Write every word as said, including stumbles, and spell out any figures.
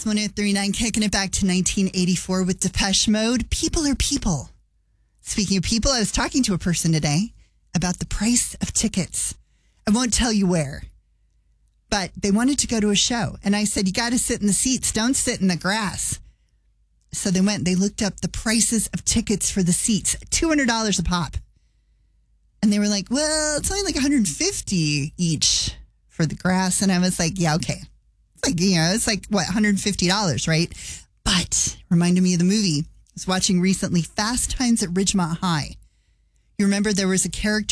Kiss one oh three point nine, kicking it back to nineteen eighty-four with Depeche Mode. People are people. Speaking of people, I was talking to a person today about the price of tickets. I won't tell you where, but they wanted to go to a show. And I said, you got to sit in the seats. Don't sit in the grass. So they went, they looked up the prices of tickets for the seats, two hundred dollars a pop. And they were like, well, it's only like one hundred fifty dollars each for the grass. And I was like, yeah, okay. It's like, you know, it's like, what, one hundred fifty dollars, right? But reminded me of the movie I was watching recently, Fast Times at Ridgemont High. You remember there was a character